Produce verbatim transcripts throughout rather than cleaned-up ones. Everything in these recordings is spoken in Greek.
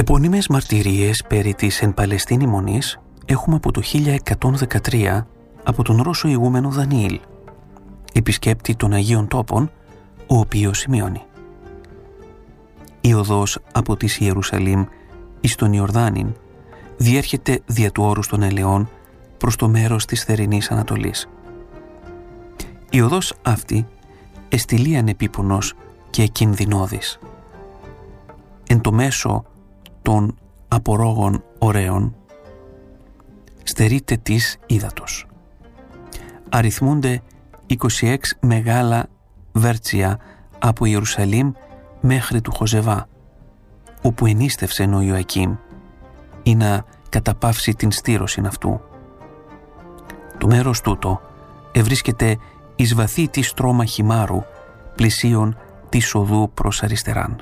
Επώνυμες μαρτυρίες περί της εν Παλαιστίνη μονής έχουμε από το χίλια εκατόν δεκατρία από τον Ρώσο ηγούμενο Δανιήλ, επισκέπτη των Αγίων Τόπων, ο οποίος σημειώνει: «Η οδός από της Ιερουσαλήμ εις τον Ιορδάνην διέρχεται δια του όρους των ελαιών προς το μέρος της θερινής Ανατολής. Η οδός αυτή εστιλίαν επίπονος και κινδυνώδης. Εν το μέσο των απορόγων ωραίων στερείται της ύδατος. Αριθμούνται είκοσι έξι μεγάλα βέρτσια από Ιερουσαλήμ μέχρι του Χοζεβά, όπου ενίστευσε ο Ιωακήμ ή να καταπαύσει την στήρωσιν αυτού. Το μέρος τούτο ευρίσκεται εις βαθύ τη στρώμα χυμάρου πλησίον της οδού προς αριστεράν.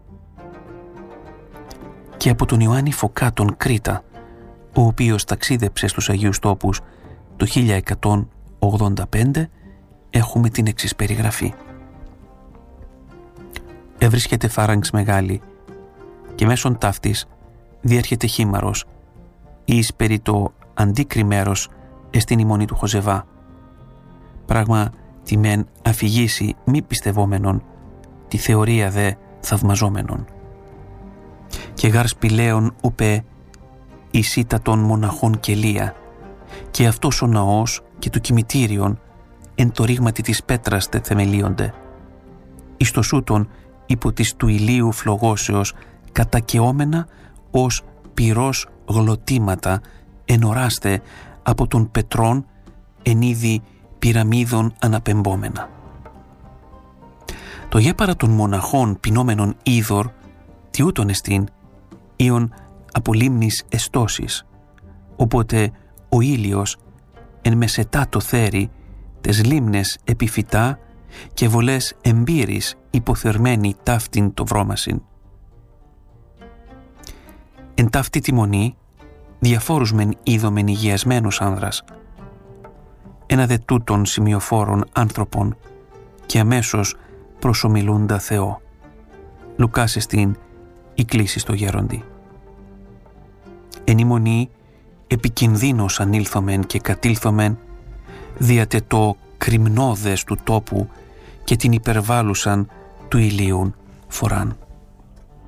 Και από τον Ιωάννη Φωκά τον Κρήτα, ο οποίος ταξίδεψε στους Αγίους Τόπους το χίλια εκατόν ογδόντα πέντε, έχουμε την εξής περιγραφή. Ευρίσκεται φάραγγς μεγάλη και μέσον ταύτης διέρχεται χήμαρος εις περί το αντίκρι μέρος εστίν η μονή του Χοζεβά. Πράγμα τη μεν αφηγήσει μη πιστευόμενον, τη θεωρία δε θαυμαζόμενον. Και γάρ σπηλαίων ουπέ εις των μοναχών κελία, και αυτός ο ναός και το κημητήριον εν το ρήγματι της πέτρας τε θεμελίονται. Εις το σούτον υπό της του ηλίου φλογώσεως κατακαιόμενα ως πυρός γλωτήματα ενοράστε από των πετρών εν είδη πυραμίδων αναπεμπόμενα. Το γέπαρα των μοναχών πεινόμενων είδωρ τι ούτων εστίν ήων από λίμνης εστώσεις, οπότε ο ήλιος εν μεσετά το θέρι τες λίμνες επιφυτά και βολές εμπύρης υποθερμένη ταύτην το βρώμασιν. Εν ταύτη τη μονή διαφόρους μεν είδομεν υγιασμένους άνδρας, ένα δε τούτων σημειοφόρων άνθρωπων και αμέσως προσομιλούντα Θεό. Λουκάς εστίν η κλήση στο γέροντι. Εν η μονή επικινδύνος ανήλθομεν και κατήλθομεν διάτε το κρυμνώδες του τόπου και την υπερβάλλουσαν του ηλίουν φοράν.